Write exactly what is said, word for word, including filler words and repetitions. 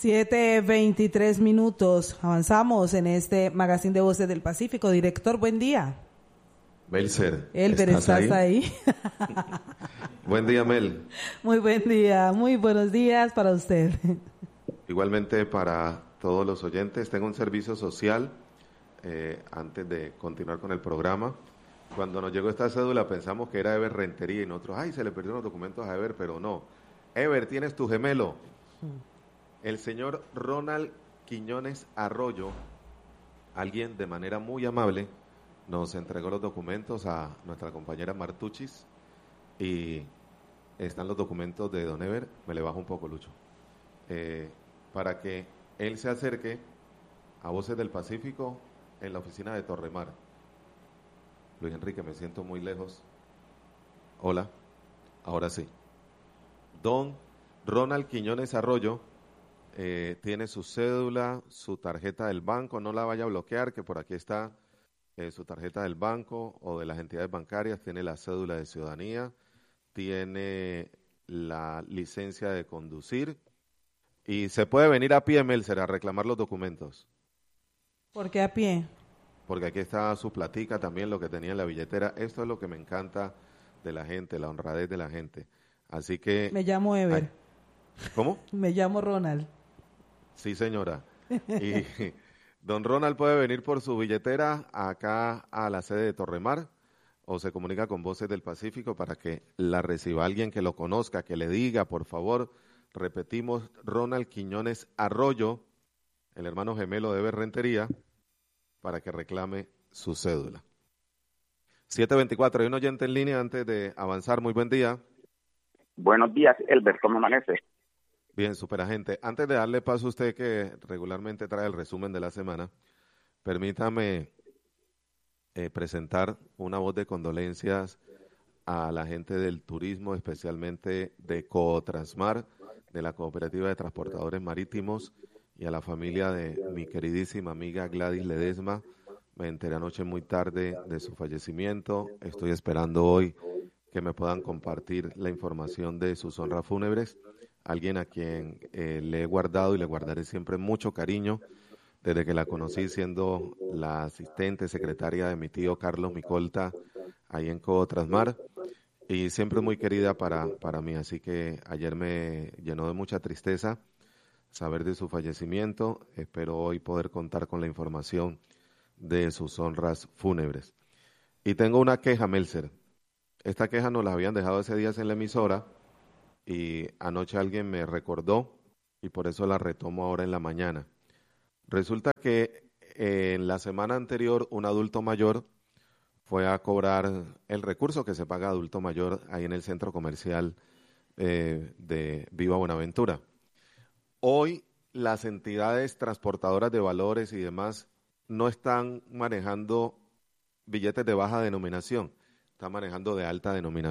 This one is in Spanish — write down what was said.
siete veintitrés minutos. Avanzamos en este Magazine de Voces del Pacífico. Director, buen día. Melser, Elber, ¿estás, ¿estás ahí? ahí? Buen día, Mel. Muy buen día, muy buenos días para usted. Igualmente para todos los oyentes. Tengo un servicio social eh, antes de continuar con el programa. Cuando nos llegó esta cédula pensamos que era Ever Rentería y nosotros, ay, se le perdieron los documentos a Ever, pero no. Ever, tienes tu gemelo. El señor Ronald Quiñones Arroyo, alguien de manera muy amable, nos entregó los documentos a nuestra compañera Martuchis y están los documentos de don Ever. Me le bajo un poco, Lucho, eh, para que él se acerque a Voces del Pacífico en la oficina de Torremar. Luis Enrique, me siento muy lejos. Hola, ahora sí. Don Ronald Quiñones Arroyo eh, tiene su cédula, su tarjeta del banco, no la vaya a bloquear, que por aquí está eh, su tarjeta del banco o de las entidades bancarias, tiene la cédula de ciudadanía, tiene la licencia de conducir y se puede venir a pie, Melser, a reclamar los documentos. ¿Por qué a pie? Porque aquí está su platica también, lo que tenía en la billetera. Esto es lo que me encanta de la gente, la honradez de la gente. Así que... Me llamo Ever. Ay, ¿cómo? Me llamo Ronald. Sí, señora. Y don Ronald puede venir por su billetera acá a la sede de Torremar o se comunica con Voces del Pacífico para que la reciba alguien que lo conozca, que le diga, por favor, repetimos, Ronald Quiñones Arroyo, el hermano gemelo de Ever Rentería, para que reclame su cédula. siete veinticuatro, hay un oyente en línea antes de avanzar. Muy buen día. Buenos días, Elber, ¿cómo amanece? Bien, superagente. Antes de darle paso a usted, que regularmente trae el resumen de la semana, permítame eh, presentar una voz de condolencias a la gente del turismo, especialmente de Cotransmar, de la Cooperativa de Transportadores Marítimos, y a la familia de mi queridísima amiga Gladys Ledesma. Me enteré anoche muy tarde de su fallecimiento. Estoy esperando hoy que me puedan compartir la información de sus honras fúnebres. Alguien a quien eh, le he guardado y le guardaré siempre mucho cariño desde que la conocí siendo la asistente secretaria de mi tío Carlos Micolta ahí en Cotransmar, y siempre muy querida para, para mí. Así que ayer me llenó de mucha tristeza saber de su fallecimiento. Espero hoy poder contar con la información de sus honras fúnebres. Y tengo una queja, Melser. Esta queja nos la habían dejado ese día en la emisora y anoche alguien me recordó y por eso la retomo ahora en la mañana. Resulta que en la semana anterior un adulto mayor fue a cobrar el recurso que se paga a adulto mayor ahí en el centro comercial eh, de Viva Buenaventura. Hoy las entidades transportadoras de valores y demás no están manejando billetes de baja denominación, están manejando de alta denominación.